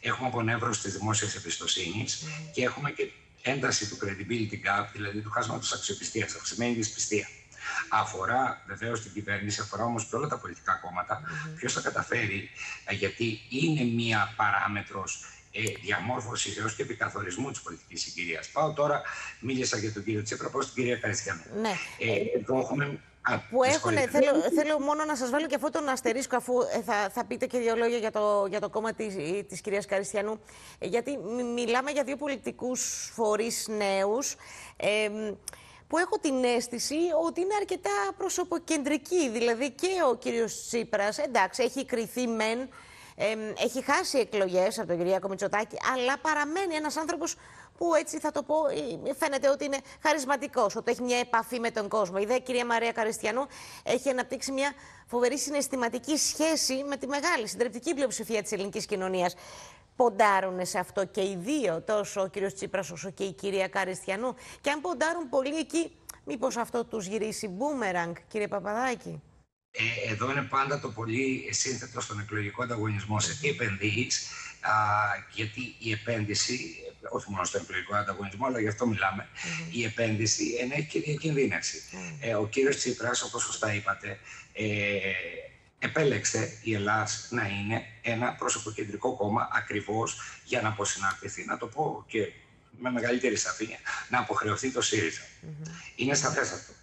έχουμε απονεύρωση της δημόσιας εμπιστοσύνης και έχουμε και ένταση του credibility gap, δηλαδή του χάσματος αξιοπιστίας, αυξημένη δυσπιστία. Αφορά βεβαίως την κυβέρνηση, αφορά όμως και όλα τα πολιτικά κόμματα. Ποιος θα καταφέρει, γιατί είναι μία παράμετρος διαμόρφωσης έως και επικαθορισμού της πολιτικής συγκυρίας. Πάω τώρα, μίλησα για τον κύριο Τσίπρα, πάω στην κυρία Καριστιανού. Ναι. Εδώ έχουμε... Θέλω μόνο να σας βάλω και αυτό τον αστερίσκο, αφού θα πείτε και δύο λόγια για το κόμμα της κυρίας Καριστιανού. Γιατί μιλάμε για δύο πολιτικούς φορείς νέους, που έχω την αίσθηση ότι είναι αρκετά προσωποκεντρικοί. Δηλαδή και ο κύριος Τσίπρας, εντάξει, έχει κριθεί μεν, έχει χάσει εκλογές από τον Κυριάκο Μητσοτάκη, αλλά παραμένει ένας άνθρωπος που, έτσι θα το πω, φαίνεται ότι είναι χαρισματικός, ότι έχει μια επαφή με τον κόσμο. Η δε κυρία Μαρία Καριστιανού έχει αναπτύξει μια φοβερή συναισθηματική σχέση με τη μεγάλη συντριπτική πλειοψηφία της ελληνικής κοινωνίας. Ποντάρουν σε αυτό και οι δύο, τόσο ο κύριος Τσίπρας όσο και η κυρία Καριστιανού? Και αν ποντάρουν πολύ εκεί, μήπως αυτό τους γυρίσει μπούμεραγκ, κύριε Παπαδάκη? Εδώ είναι πάντα το πολύ σύνθετο στον εκλογικό ανταγωνισμό. Σε τι επενδύεις, γιατί η επένδυση, όχι μόνο στον εκλογικό ανταγωνισμό, αλλά γι' αυτό μιλάμε, η επένδυση έχει και διακινδύνευση. Ο κύριος Τσίπρας, όπως σωστά είπατε, επέλεξε η Ελλάς να είναι ένα προσωποκεντρικό κόμμα ακριβώς για να αποσυναρτηθεί, να το πω και με μεγαλύτερη σαφήνεια, να αποχρεωθεί το ΣΥΡΙΖΑ. Είναι σαφές αυτό.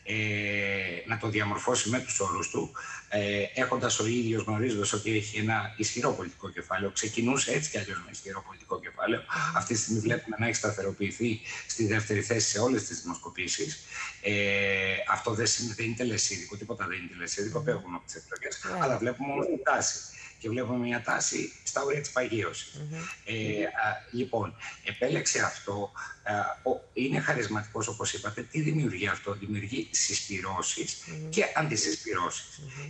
Να το διαμορφώσει με τους όρους του, έχοντας ο ίδιος, γνωρίζοντας ότι έχει ένα ισχυρό πολιτικό κεφάλαιο. Ξεκινούσε έτσι κι αλλιώς με ισχυρό πολιτικό κεφάλαιο. Αυτή τη στιγμή βλέπουμε να έχει σταθεροποιηθεί στη δεύτερη θέση σε όλες τις δημοσκοπήσεις. Αυτό δεν είναι τελεσίδικο, τίποτα δεν είναι τελεσίδικο, πέφτουν από τις εκλογές. Αλλά βλέπουμε όμως την τάση. Και βλέπουμε μια τάση στα όρια της παγίωσης. Λοιπόν, επέλεξε αυτό, είναι χαρισματικός όπως είπατε. Τι δημιουργεί αυτό? Δημιουργεί συσπυρώσεις και αντισυσπυρώσεις.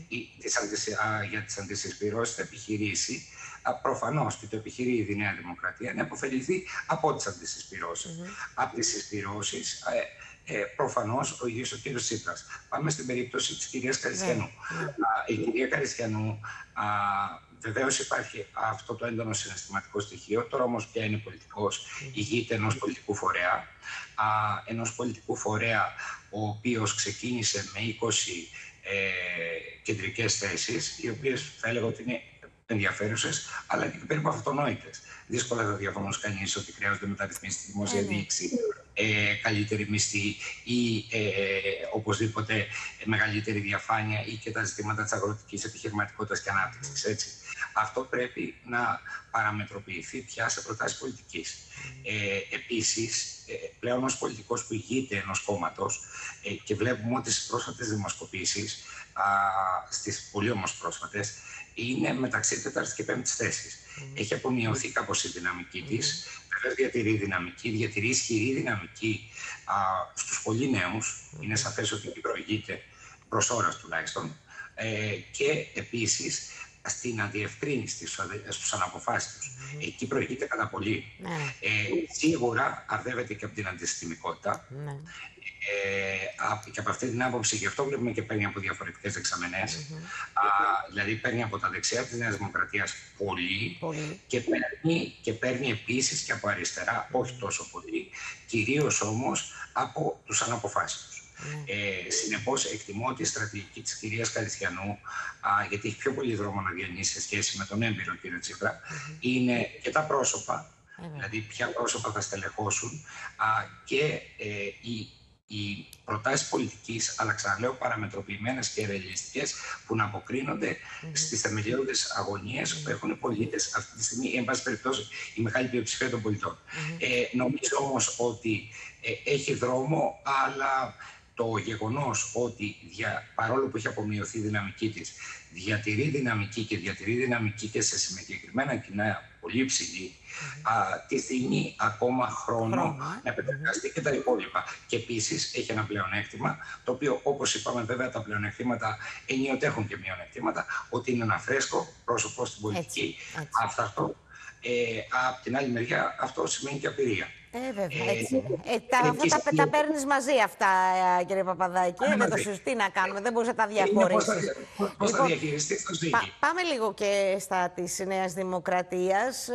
Για τις αντισυσπυρώσεις θα επιχειρήσει, προφανώς και το επιχειρεί η Νέα Δημοκρατία, να υποφεληθεί από τις αντισυσπυρώσεις. Από τις συσπυρώσεις, προφανώς ο ίδιος ο κύριος Τσίπρας. Πάμε στην περίπτωση της κυρίας Καριστιανού. Η κυρία Καριστιανού, βεβαίως υπάρχει αυτό το έντονο συναισθηματικό στοιχείο. Τώρα όμως πια είναι πολιτικός, ηγείται ενός πολιτικού φορέα. Ενός πολιτικού φορέα ο οποίος ξεκίνησε με 20 κεντρικές θέσεις, οι οποίες θα έλεγα ότι είναι ενδιαφέρουσες, αλλά και περίπου αυτονόητες. Δύσκολα θα διαφωνήσει κανείς ότι χρειάζονται μεταρρυθμίσεις στη δημόσια διοίκηση, καλύτερη μισθή ή οπωσδήποτε μεγαλύτερη διαφάνεια ή και τα ζητήματα της αγροτικής επιχειρηματικότητας και ανάπτυξης. Έτσι. Αυτό πρέπει να παραμετροποιηθεί πια σε προτάσεις πολιτικής. Επίσης, πλέον ως πολιτικός που ηγείται ενός κόμματος, και βλέπουμε ότι στις πρόσφατες δημοσκοπήσεις, στις πολύ όμως πρόσφατες, είναι μεταξύ 4ης και 5ης θέσης. Έχει απομειωθεί κάπως η δυναμική της. Βεβαίως διατηρεί ισχυρή δυναμική στους πολύ νέους. Είναι σαφές ότι προηγείται προς ώρας τουλάχιστον. Και επίσης στην αδιευκρίνηση στους αναποφάσεις τους. Εκεί προηγείται κατά πολύ. Σίγουρα αρδεύεται και από την αντισυστημικότητα. Και από αυτή την άποψη, γι' αυτό βλέπουμε και παίρνει από διαφορετικές δεξαμενές. Δηλαδή παίρνει από τα δεξιά της Νέας Δημοκρατίας πολύ. Και παίρνει επίσης και από αριστερά, όχι τόσο πολύ, κυρίως όμως από τους αναποφάσεις τους. Συνεπώς, εκτιμώ ότι η στρατηγική της κυρίας Καριστιανού, γιατί έχει πιο πολύ δρόμο να διανύσει σε σχέση με τον έμπειρο κύριο Τσίπρα, είναι και τα πρόσωπα, δηλαδή ποια πρόσωπα θα στελεχώσουν, και οι προτάσεις πολιτικής, αλλά ξαναλέω παραμετροποιημένες και ρεαλιστικές, που να αποκρίνονται στις θεμελιώδεις αγωνίες που έχουν οι πολίτες αυτή τη στιγμή, ή εν πάση περιπτώσει η μεγάλη πλειοψηφία των πολιτών. Νομίζω όμως ότι έχει δρόμο, αλλά το γεγονός ότι παρόλο που έχει απομειωθεί η δυναμική της, διατηρεί δυναμική και σε συγκεκριμένα κοινά πολύ υψηλή, τη δίνει ακόμα χρόνο να επεξεργαστεί και τα υπόλοιπα. Και επίσης έχει ένα πλεονέκτημα, το οποίο, όπως είπαμε, βέβαια τα πλεονεκτήματα ενίοτε έχουν και μειονεκτήματα, ότι είναι ένα φρέσκο πρόσωπο στην πολιτική. Αυτό. Από την άλλη μεριά, αυτό σημαίνει και απειρία. Βέβαια, έτσι. Τα παίρνεις μαζί αυτά, κύριε Παπαδάκη. Δεν το συζητεί να κάνουμε, δεν μπορείς να τα διαχωρίσεις. Πώς θα διαχειριστείς το ζύγι. Πάμε λίγο και στα της Νέας Δημοκρατίας.